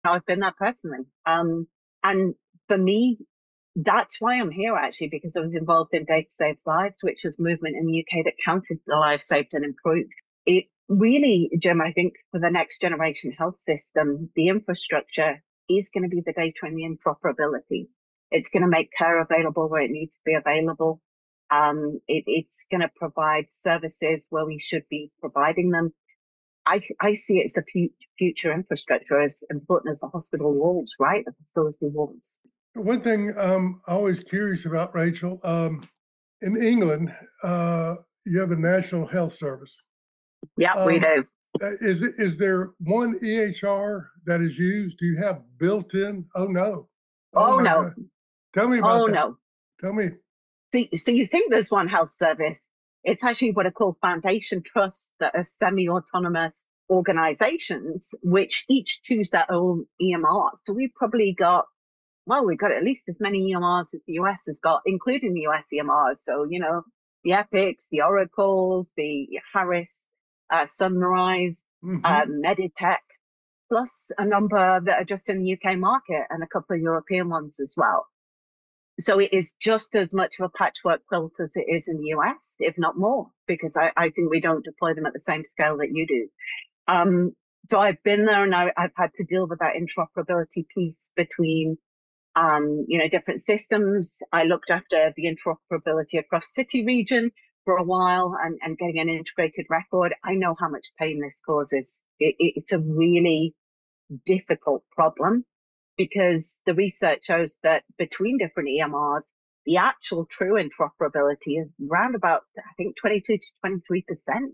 I've been there personally. And for me, that's why I'm here actually, because I was involved in Data Saves Lives, which was a movement in the UK that counted the lives saved and improved. It really, Jim, I think for the next generation health system, the infrastructure is going to be the data and the interoperability. It's going to make care available where it needs to be available. It's going to provide services where we should be providing them. I see it as the future infrastructure as important as the hospital walls, right? The facility walls. One thing I'm always curious about, Rachel, in England, you have a National Health Service. Yeah, we Um, do. is there one EHR that is used? Do you have built-in? Oh no! Oh Oh my no. God! Tell me about Oh that. no. Tell me. So you think there's one health service. It's actually what are called foundation trusts that are semi-autonomous organizations, which each choose their own EMR. So we've probably got, well, we've got at least as many EMRs as the US has got, including the US EMRs. So, the Epics, the Oracles, the Harris, Sunrise, Hmm. Meditech, plus a number that are just in the UK market and a couple of European ones as well. So it is just as much of a patchwork quilt as it is in the US, if not more, because I think we don't deploy them at the same scale that you do. Um, so I've been there and I've had to deal with that interoperability piece between different systems. I looked after the interoperability across city region for a while and getting an integrated record. I know how much pain this causes. It's a really difficult problem because the research shows that between different EMRs, the actual true interoperability is around about, I think, 22 to 23%.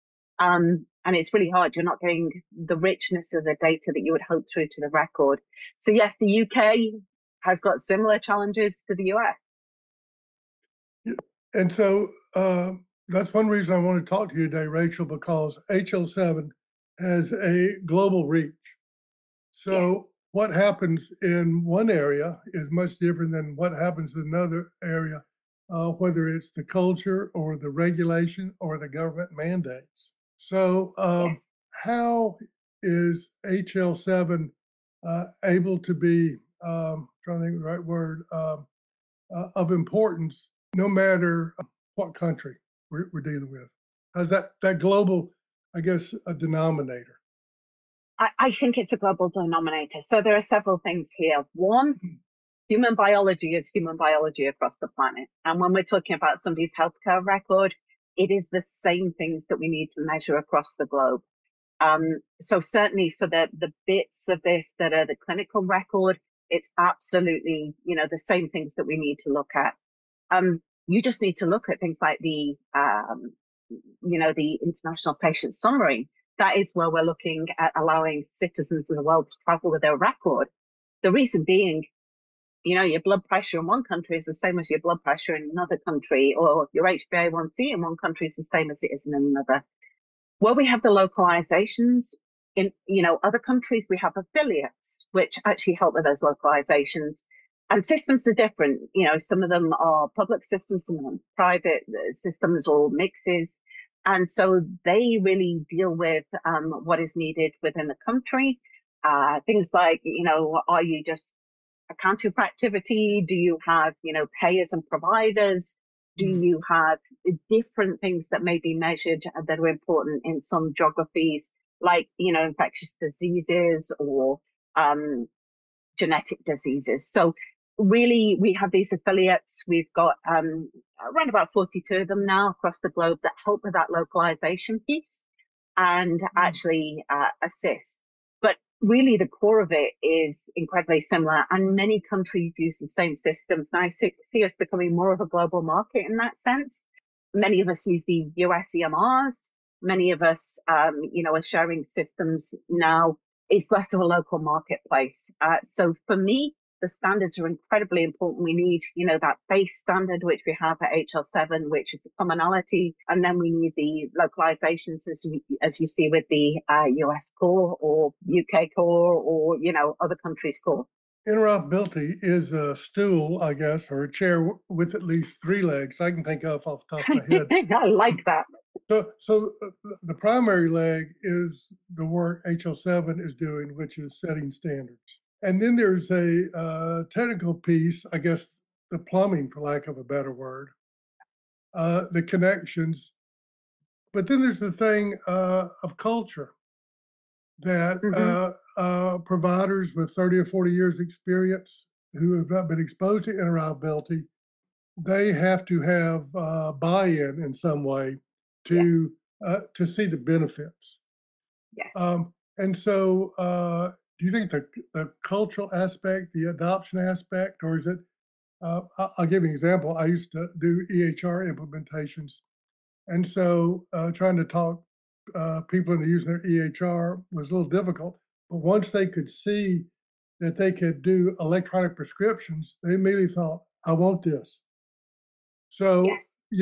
And it's really hard. You're not getting the richness of the data that you would hope through to the record. So yes, the UK has got similar challenges to the US. And so that's one reason I want to talk to you today, Rachel, because HL7 has a global reach. Yeah. So what happens in one area is much different than what happens in another area, whether it's the culture or the regulation or the government mandates. So Yes. how is HL7 able to be, trying to think of the right word, of importance no matter what country we're dealing with? How's that global, I guess, a denominator? I think it's a global denominator. So there are several things here. One, human biology is human biology across the planet. And when we're talking about somebody's healthcare record, it is the same things that we need to measure across the globe. So certainly for the bits of this that are the clinical record, it's absolutely, the same things that we need to look at. You just need to look at things like the international patient summary. That is where we're looking at allowing citizens of the world to travel with their record. The reason being, your blood pressure in one country is the same as your blood pressure in another country, or your HbA1c in one country is the same as it is in another. Where we have the localizations in, other countries, we have affiliates which actually help with those localizations. And systems are different. Some of them are public systems, some of them private systems or mixes. And so they really deal with what is needed within the country. Things like, are you just accounting for activity? Do you have, payers and providers? Do Mm. you have different things that may be measured that are important in some geographies, like, infectious diseases or um, genetic diseases? So really, we have these affiliates. We've got around about 42 of them now across the globe that help with that localization piece and Mm. actually assist. But really, the core of it is incredibly similar, and many countries use the same systems. And I see us becoming more of a global market in that sense. Many of us use the US EMRs. Many of us, are sharing systems now. It's less of a local marketplace. So for me, the standards are incredibly important. We need, that base standard, which we have at HL7, which is the commonality. And then we need the localizations as you see with the US core or UK core or, other countries' core. Interoperability is a stool, I guess, or a chair with at least three legs I can think of off the top of my head. I like that. The primary leg is the work HL7 is doing, which is setting standards. And then there's a technical piece, I guess, the plumbing, for lack of a better word, the connections. But then there's the thing of culture that Hmm. providers with 30 or 40 years experience who have not been exposed to interoperability, they have to have buy-in in some way Yeah, to see the benefits. yeah. And so, do you think the cultural aspect, the adoption aspect, or is it? I'll give you an example. I used to do EHR implementations, and so trying to talk people into using their EHR was a little difficult. But once they could see that they could do electronic prescriptions, they immediately thought, "I want this." Yeah. So,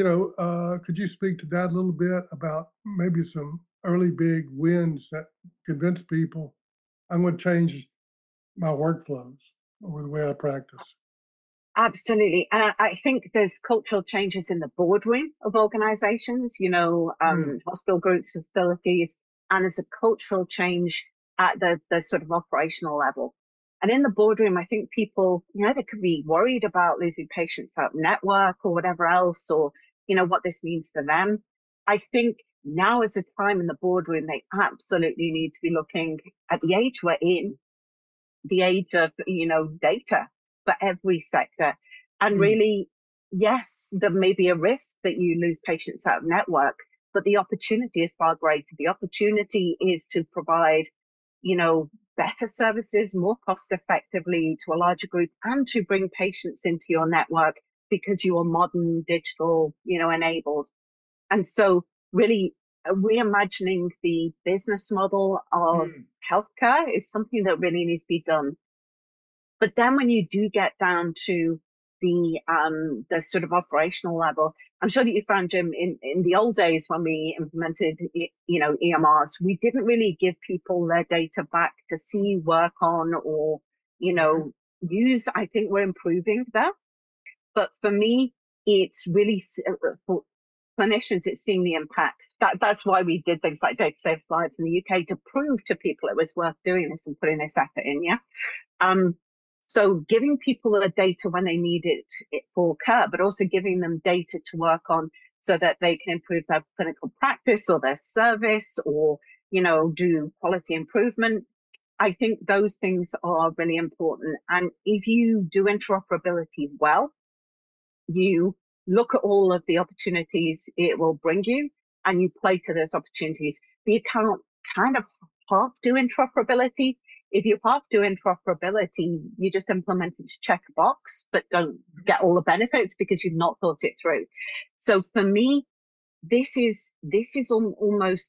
could you speak to that a little bit about maybe some early big wins that convince people I'm going to change my workflows or the way I practice? Absolutely. And I think there's cultural changes in the boardroom of organizations, Mm, hospital groups, facilities, and there's a cultural change at the sort of operational level. And in the boardroom, I think people, they could be worried about losing patients out of network or whatever else, or, what this means for them. I think now is the time in the boardroom, they absolutely need to be looking at the age we're in, the age of data for every sector, and mm, really, yes, there may be a risk that you lose patients out of network, but the opportunity is far greater. The opportunity is to provide better services more cost effectively to a larger group, and to bring patients into your network because you are modern, digital, enabled. And so, really, reimagining the business model of mm. healthcare is something that really needs to be done. But then when you do get down to the sort of operational level, I'm sure that you found, Jim, in the old days when we implemented EMRs, we didn't really give people their data back to see, work on, or you Right. know use. I think we're improving that. But for me, it's really for clinicians, it's seeing the impact. That's why we did things like data save slides in the UK, to prove to people it was worth doing this and putting this effort in. Yeah. Um, so giving people the data when they need it for care, but also giving them data to work on so that they can improve their clinical practice or their service, or, do quality improvement. I think those things are really important. And if you do interoperability well, you look at all of the opportunities it will bring you and you play to those opportunities. But you can't kind of half do interoperability. If you half do interoperability, you just implement it to check a box, but don't get all the benefits because you've not thought it through. So for me, this is almost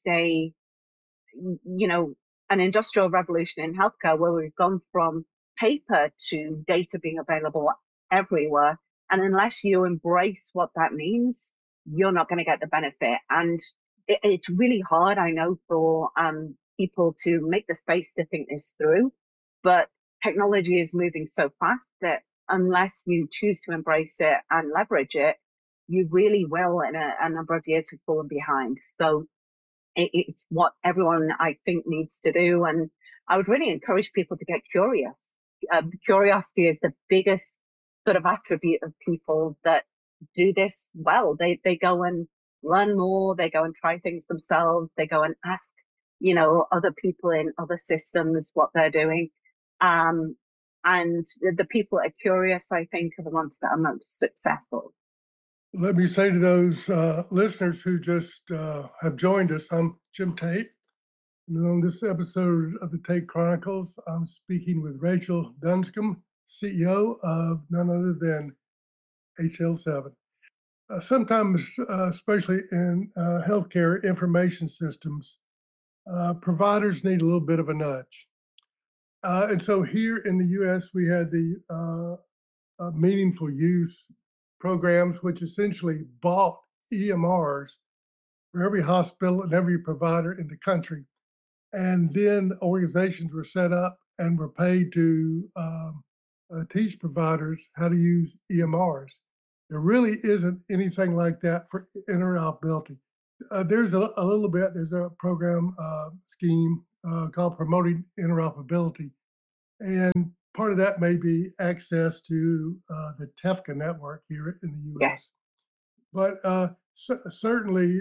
you know, an industrial revolution in healthcare where we've gone from paper to data being available everywhere. And unless you embrace what that means, you're not going to get the benefit. And it's really hard, I know, for people to make the space to think this through. But technology is moving so fast that unless you choose to embrace it and leverage it, you really will, in a number of years, have fallen behind. So it's what everyone, I think, needs to do. And I would really encourage people to get curious. Curiosity is the biggest sort of attribute of people that do this well. They go and learn more. They go and try things themselves. They go and ask, other people in other systems what they're doing. Um, and the people that are curious, I think, are the ones that are most successful. Let me say to those listeners who just have joined us, I'm Jim Tate. And on this episode of the Tate Chronicles, I'm speaking with Rachel Dunscombe, CEO of none other than HL7. Sometimes, especially in healthcare information systems, providers need a little bit of a nudge. And so here in the US, we had the meaningful use programs, which essentially bought EMRs for every hospital and every provider in the country. And then organizations were set up and were paid to teach providers how to use EMRs. There really isn't anything like that for interoperability. There's a little bit. There's a program scheme called Promoting Interoperability, and part of that may be access to the TEFCA network here in the Yes. U.S. But certainly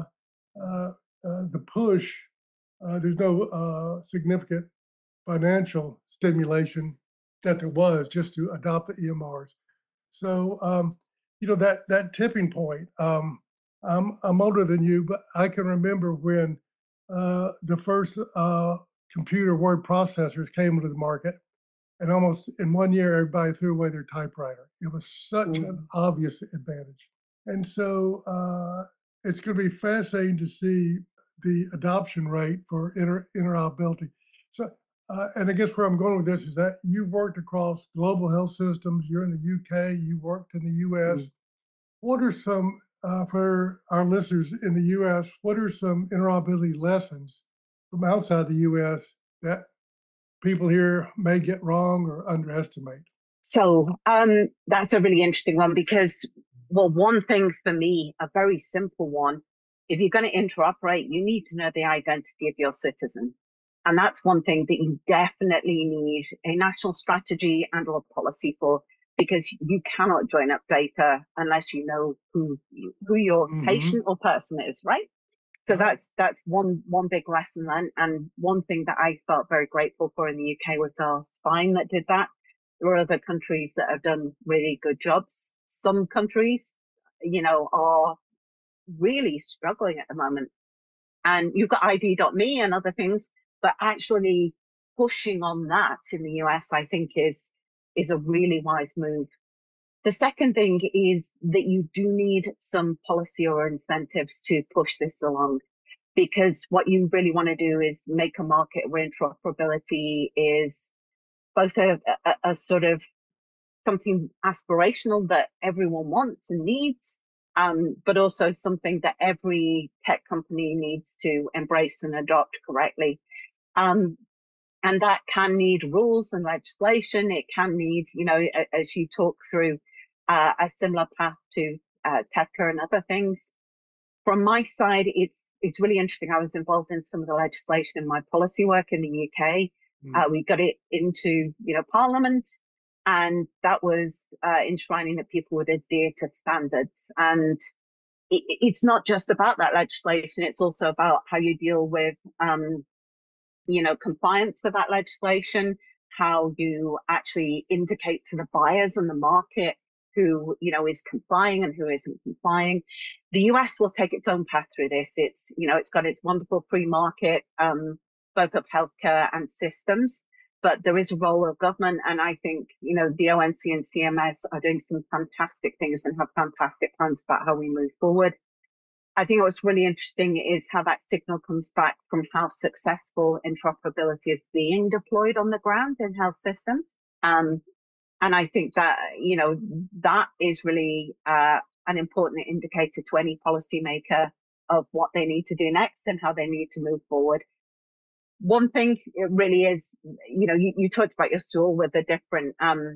the push, there's no significant financial stimulation that there was just to adopt the EMRs. So, that tipping point. I'm older than you, but I can remember when the first computer word processors came into the market, and almost in 1 year, everybody threw away their typewriter. It was such an obvious advantage. And so it's going to be fascinating to see the adoption rate for interoperability. So, and I guess where I'm going with this is that you've worked across global health systems. You're in the UK. You worked in the US. What are some, for our listeners in the US, what are some interoperability lessons from outside the US that people here may get wrong or underestimate? So that's a really interesting one because, well, one thing for me, a very simple one, if you're going to interoperate, you need to know the identity of your citizen. And that's one thing that you definitely need a national strategy and or policy for, because you cannot join up data unless you know who your patient or person is, right? So that's one big lesson then. And one thing that I felt very grateful for in the UK was our spine that did that. There are other countries that have done really good jobs. Some countries, are really struggling at the moment. And you've got ID.me and other things, but actually pushing on that in the US, I think is a really wise move. The second thing is that you do need some policy or incentives to push this along, because what you really want to do is make a market where interoperability is both a sort of something aspirational that everyone wants and needs, but also something that every tech company needs to embrace and adopt correctly. And that can need rules and legislation. It can need, as you talk through, a similar path to TEFCA and other things. From my side, it's really interesting. I was involved in some of the legislation in my policy work in the UK. We got it into, Parliament, and that was enshrining that people would adhere to standards. And it's not just about that legislation. It's also about how you deal with, compliance for that legislation, how you actually indicate to the buyers and the market who, is complying and who isn't complying. The US will take its own path through this. It's got its wonderful free market, both of healthcare and systems, but there is a role of government. And I think, the ONC and CMS are doing some fantastic things and have fantastic plans about how we move forward. I think what's really interesting is how that signal comes back from how successful interoperability is being deployed on the ground in health systems. And I think that, that is really an important indicator to any policymaker of what they need to do next and how they need to move forward. One thing it really is, you talked about your stool with the different,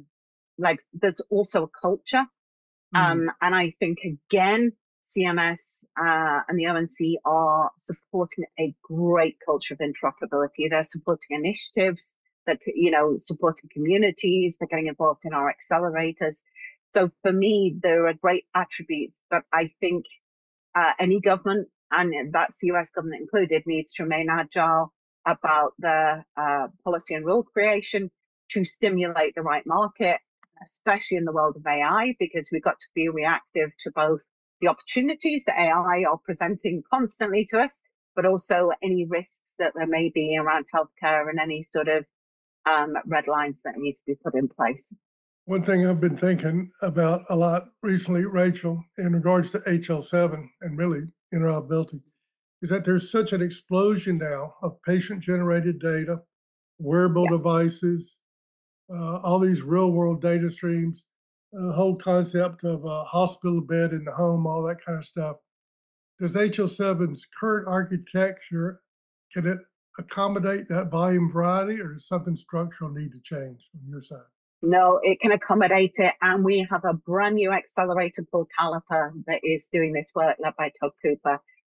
there's also a culture. And I think, again, CMS and the ONC are supporting a great culture of interoperability. They're supporting initiatives, that, supporting communities, they're getting involved in our accelerators. So for me, there are great attributes, but I think any government, and that's the US government included, needs to remain agile about the policy and rule creation to stimulate the right market, especially in the world of AI, because we've got to be reactive to both the opportunities that AI are presenting constantly to us, but also any risks that there may be around healthcare and any sort of red lines that need to be put in place. One thing I've been thinking about a lot recently, Rachel, in regards to HL7 and really interoperability, is that there's such an explosion now of patient-generated data, wearable devices, all these real-world data streams, the whole concept of a hospital bed in the home, all that kind of stuff. Does HL7's current architecture, can it accommodate that volume variety, or does something structural need to change on your side? No, it can accommodate it. And we have a brand new accelerator called Caliper that is doing this work, led by Todd Cooper.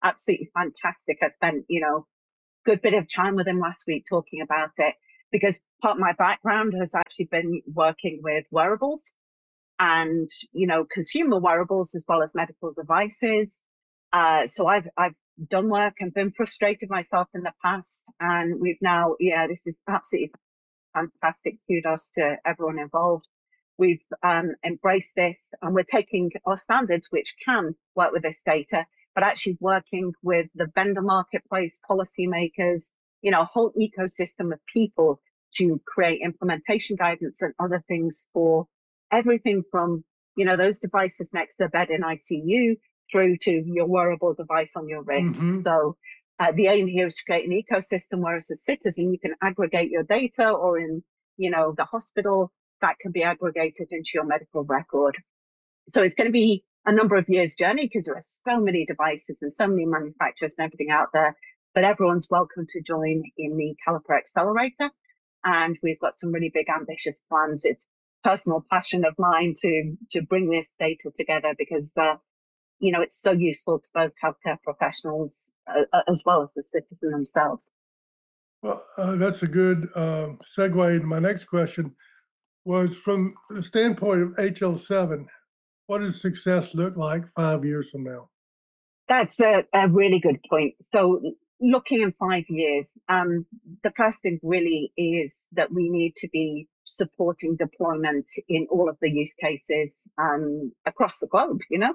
absolutely fantastic. I spent, good bit of time with him last week talking about it because part of my background has actually been working with wearables and consumer wearables as well as medical devices. So I've done work and been frustrated myself in the past, and we've now, this is absolutely fantastic. Kudos to everyone involved. We've embraced this, and we're taking our standards, which can work with this data, but actually working with the vendor marketplace, policymakers, a whole ecosystem of people to create implementation guidance and other things for everything from, those devices next to the bed in ICU through to your wearable device on your wrist. Mm-hmm. So the aim here is to create an ecosystem where as a citizen, you can aggregate your data, or in, the hospital, that can be aggregated into your medical record. So it's going to be a number of years journey because there are so many devices and so many manufacturers and everything out there, but everyone's welcome to join in the Caliper Accelerator. And we've got some really big ambitious plans. It's personal passion of mine to bring this data together because, it's so useful to both healthcare professionals as well as the citizen themselves. Well, that's a good segue into my next question. Was from the standpoint of HL7, what does success look like 5 years from now? That's a really good point. So looking in 5 years, the first thing really is that we need to be supporting deployment in all of the use cases across the globe, Yeah.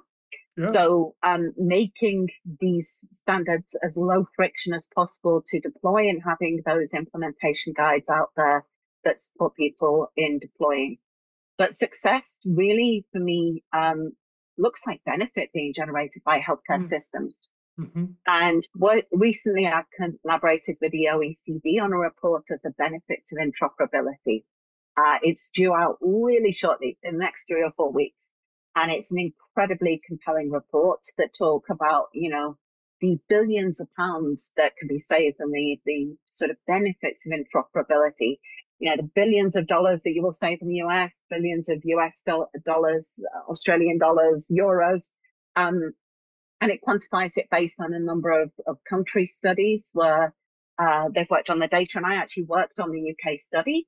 So making these standards as low friction as possible to deploy and having those implementation guides out there that support people in deploying. But success really, for me, looks like benefit being generated by healthcare systems. Mm-hmm. And recently I collaborated with the OECD on a report of the benefits of interoperability. It's due out really shortly, in the next 3 or 4 weeks. And it's an incredibly compelling report that talk about, the billions of pounds that can be saved and the sort of benefits of interoperability. The billions of dollars that you will save in the US, billions of US dollars, Australian dollars, euros. And it quantifies it based on a number of country studies where they've worked on the data. And I actually worked on the UK study,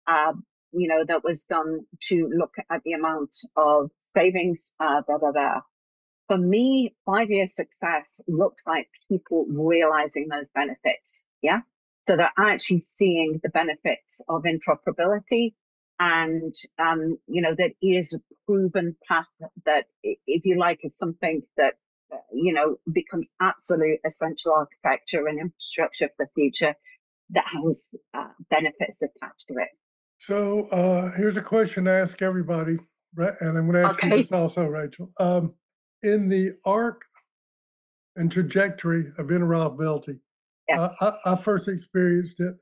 that was done to look at the amount of savings, For me, 5-year success looks like people realizing those benefits. Yeah. So they're actually seeing the benefits of interoperability. And, that is a proven path that, if you like, is something that, becomes absolute essential architecture and infrastructure for the future that has benefits attached to it. So here's a question to ask everybody, and I'm going to ask you this also, Rachel. In the arc and trajectory of interoperability, I first experienced it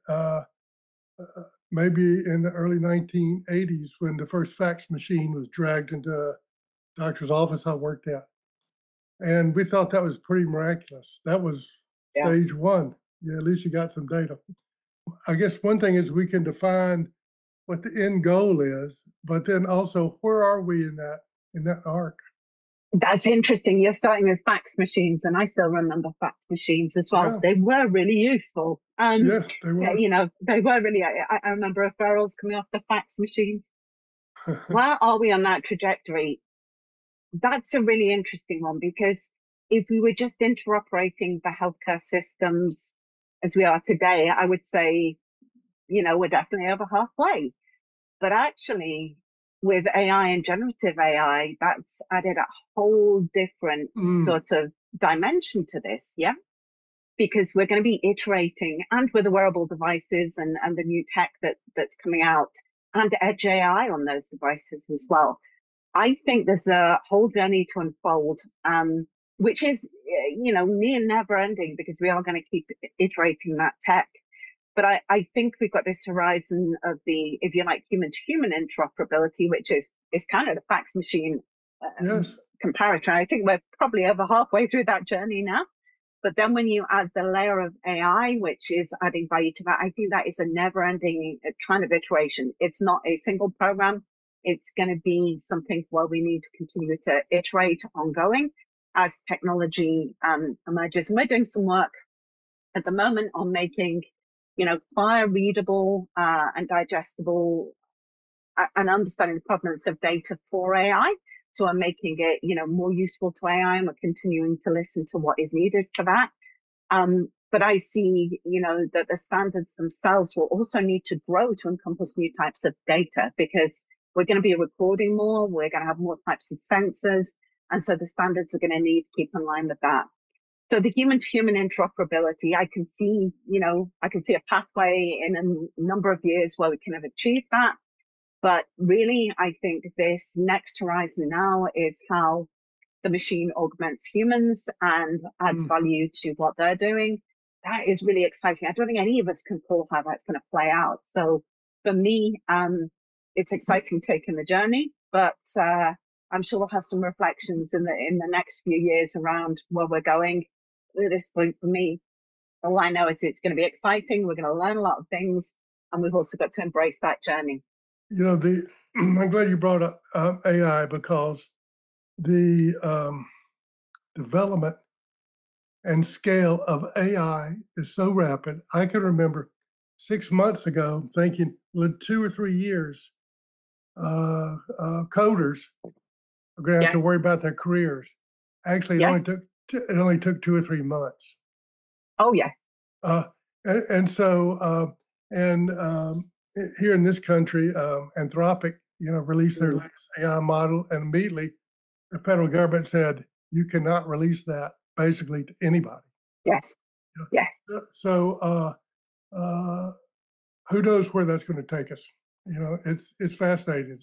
maybe in the early 1980s when the first fax machine was dragged into a doctor's office I worked at. And we thought that was pretty miraculous. That was stage one. Yeah, at least you got some data. I guess one thing is we can define what the end goal is, but then also where are we in that arc? That's interesting. You're starting with fax machines, and I still remember fax machines as well. Yeah. They were really useful. Yeah, they were. They were really. I remember referrals coming off the fax machines. Where are we on that trajectory? That's a really interesting one, because if we were just interoperating the healthcare systems as we are today, I would say, we're definitely over halfway. But actually, with AI and generative AI, that's added a whole different sort of dimension to this, yeah? Because we're going to be iterating, and with the wearable devices and the new tech that's coming out, and edge AI on those devices as well. I think there's a whole journey to unfold, which is, near never ending, because we are going to keep iterating that tech. But I think we've got this horizon of the, if you like, human to human interoperability, which is kind of the fax machine comparator. I think we're probably over halfway through that journey now. But then when you add the layer of AI, which is adding value to that, I think that is a never ending kind of iteration. It's not a single program. It's going to be something where we need to continue to iterate ongoing. as technology emerges. And we're doing some work at the moment on making, fire readable and digestible and understanding the provenance of data for AI. So I'm making it, more useful to AI, and we're continuing to listen to what is needed for that. But I see, that the standards themselves will also need to grow to encompass new types of data, because we're going to be recording more, we're going to have more types of sensors, and so the standards are going to need to keep in line with that. So the human-to-human interoperability, I can see a pathway in a number of years where we can have achieved that. But really, I think this next horizon now is how the machine augments humans and adds value to what they're doing. That is really exciting. I don't think any of us can call how that's going to play out. So for me, it's exciting taking the journey, but I'm sure we'll have some reflections in the next few years around where we're going. At this point, for me, all I know is it's going to be exciting. We're going to learn a lot of things, and we've also got to embrace that journey. I'm glad you brought up AI, because the development and scale of AI is so rapid. I can remember 6 months ago thinking, well, in 2 or 3 years, coders are going to have to worry about their careers. Actually, it only took 2 or 3 months. Oh, yes. Here in this country, Anthropic, released their latest AI model, and immediately the federal government said, you cannot release that basically to anybody. Yes. Yes. So who knows where that's going to take us? It's fascinating.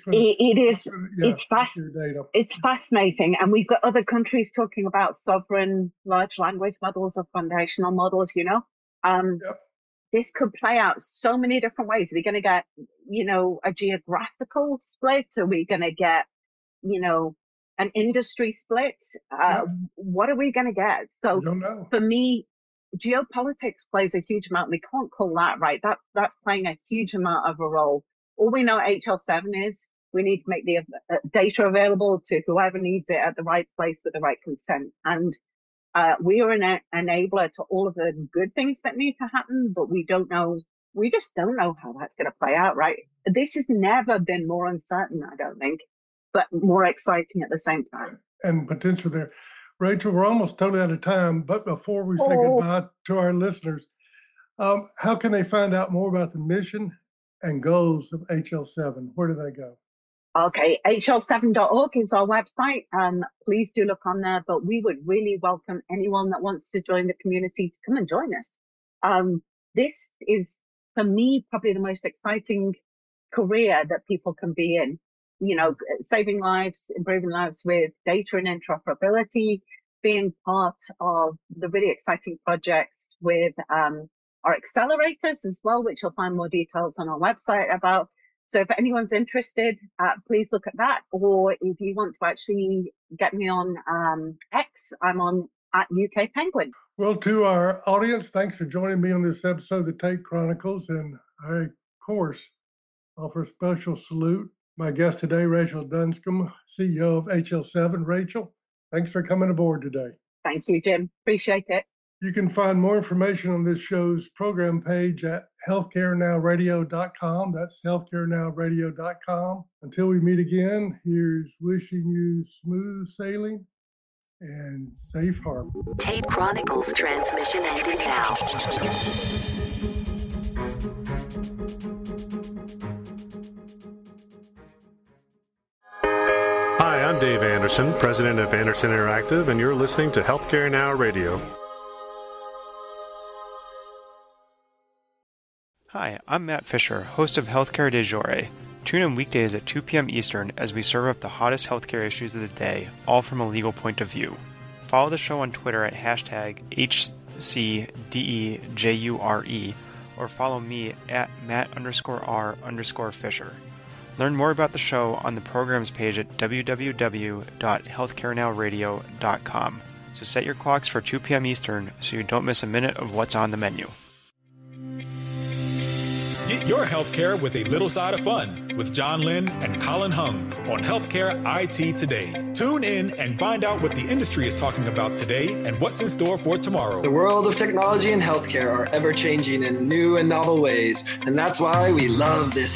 It's fascinating. And we've got other countries talking about sovereign large language models or foundational models, This could play out so many different ways. Are we going to get, a geographical split? Are we going to get, an industry split? What are we going to get? So for me, geopolitics plays a huge amount. We can't call that right. That's playing a huge amount of a role. All we know HL7 is we need to make the data available to whoever needs it at the right place with the right consent. And we are an enabler to all of the good things that need to happen, but we just don't know how that's going to play out, right? This has never been more uncertain, I don't think, but more exciting at the same time. And potential there. Rachel, we're almost totally out of time, but before we say goodbye to our listeners, how can they find out more about the mission and goals of HL7? Where do they go? Okay, hl7.org is our website. Please do look on there, but we would really welcome anyone that wants to join the community to come and join us. This is, for me, probably the most exciting career that people can be in. Saving lives, improving lives with data and interoperability, being part of the really exciting projects with our accelerators as well, which you'll find more details on our website about. So if anyone's interested, please look at that. Or if you want to actually get me on X, I'm on @UK Penguin. Well, to our audience, thanks for joining me on this episode of the Tape Chronicles. And I, of course, offer a special salute. My guest today, Rachel Dunscombe, CEO of HL7. Rachel, thanks for coming aboard today. Thank you, Jim. Appreciate it. You can find more information on this show's program page at healthcarenowradio.com. That's healthcarenowradio.com. Until we meet again, here's wishing you smooth sailing and safe harbor. Tape Chronicles transmission ending now. Hi, I'm Dave Anderson, president of Anderson Interactive, and you're listening to Healthcare Now Radio. Hi, I'm Matt Fisher, host of Healthcare de Jour. Tune in weekdays at 2 p.m. Eastern as we serve up the hottest healthcare issues of the day, all from a legal point of view. Follow the show on Twitter at #HCDEJURE or follow me at Matt_R_Fisher. Learn more about the show on the programs page at www.healthcarenowradio.com. So set your clocks for 2 p.m. Eastern so you don't miss a minute of what's on the menu. Get your healthcare with a little side of fun. with John Lynn and Colin Hung on Healthcare IT Today. Tune in and find out what the industry is talking about today and what's in store for tomorrow. The world of technology and healthcare are ever changing in new and novel ways, and that's why we love this